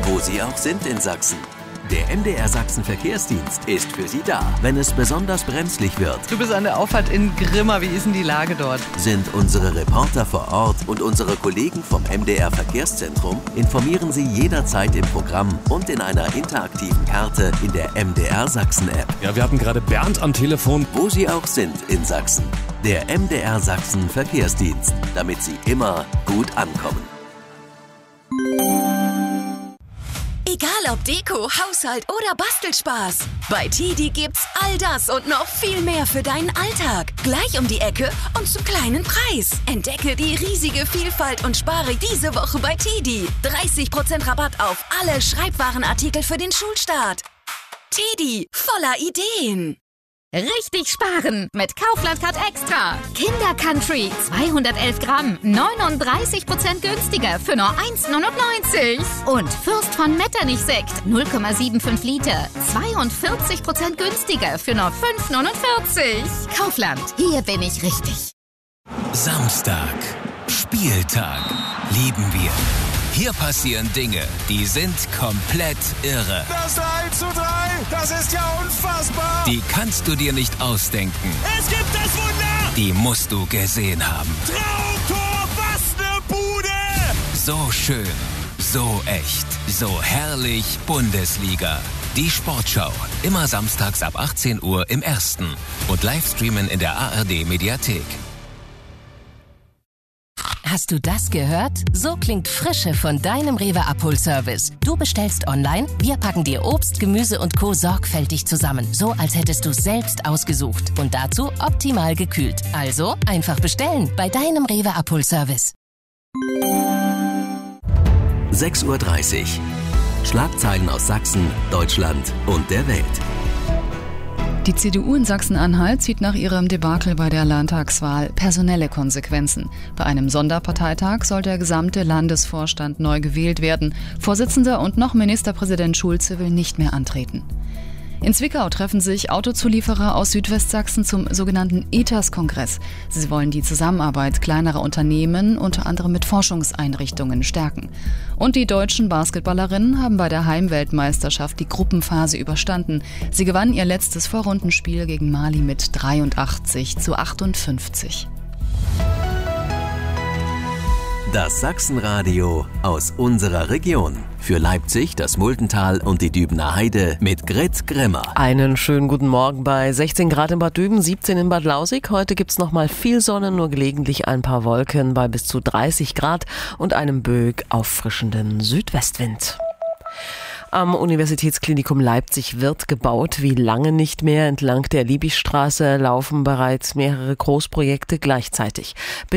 wo Sie auch sind in Sachsen. Der MDR Sachsen Verkehrsdienst ist für Sie da, wenn es besonders brenzlig wird. Du bist an der Auffahrt in Grimma. Wie ist denn die Lage dort? Sind unsere Reporter vor Ort und unsere Kollegen vom MDR Verkehrszentrum informieren Sie jederzeit im Programm und in einer interaktiven Karte in der MDR Sachsen App. Ja, wir hatten gerade Bernd am Telefon. Wo Sie auch sind in Sachsen. Der MDR Sachsen Verkehrsdienst, damit Sie immer gut ankommen. Egal ob Deko, Haushalt oder Bastelspaß. Bei TIDI gibt's all das und noch viel mehr für deinen Alltag. Gleich um die Ecke und zum kleinen Preis. Entdecke die riesige Vielfalt und spare diese Woche bei TIDI. 30% Rabatt auf alle Schreibwarenartikel für den Schulstart. TIDI, voller Ideen. Richtig sparen mit Kaufland Card Extra. Kinder Country 211 Gramm, 39% günstiger für nur 1,99. Und Fürst von Metternich Sekt 0,75 Liter, 42% günstiger für nur 5,49. Kaufland, hier bin ich richtig. Samstag, Spieltag, lieben wir. Hier passieren Dinge, die sind komplett irre. Das 3:3, das ist ja unfassbar. Die kannst du dir nicht ausdenken. Es gibt das Wunder. Die musst du gesehen haben. Traumtor, was ne Bude. So schön, so echt, so herrlich Bundesliga. Die Sportschau, immer samstags ab 18 Uhr im Ersten und Livestreamen in der ARD Mediathek. Hast du das gehört? So klingt Frische von deinem Rewe Abholservice. Du bestellst online, wir packen dir Obst, Gemüse und Co. sorgfältig zusammen. So, als hättest du es selbst ausgesucht. Und dazu optimal gekühlt. Also einfach bestellen bei deinem Rewe Abholservice. 6:30 Uhr. Schlagzeilen aus Sachsen, Deutschland und der Welt. Die CDU in Sachsen-Anhalt zieht nach ihrem Debakel bei der Landtagswahl personelle Konsequenzen. Bei einem Sonderparteitag soll der gesamte Landesvorstand neu gewählt werden. Vorsitzender und noch Ministerpräsident Schulze will nicht mehr antreten. In Zwickau treffen sich Autozulieferer aus Südwestsachsen zum sogenannten ETAS-Kongress. Sie wollen die Zusammenarbeit kleinerer Unternehmen, unter anderem mit Forschungseinrichtungen, stärken. Und die deutschen Basketballerinnen haben bei der Heimweltmeisterschaft die Gruppenphase überstanden. Sie gewannen ihr letztes Vorrundenspiel gegen Mali mit 83:58. Das Sachsenradio aus unserer Region. Für Leipzig, das Muldental und die Dübener Heide mit Grit Grimmer. Einen schönen guten Morgen bei 16 Grad in Bad Düben, 17 in Bad Lausig. Heute gibt's noch mal viel Sonne, nur gelegentlich ein paar Wolken bei bis zu 30 Grad und einem böig auffrischenden Südwestwind. Am Universitätsklinikum Leipzig wird gebaut wie lange nicht mehr. Entlang der Liebigstraße laufen bereits mehrere Großprojekte gleichzeitig.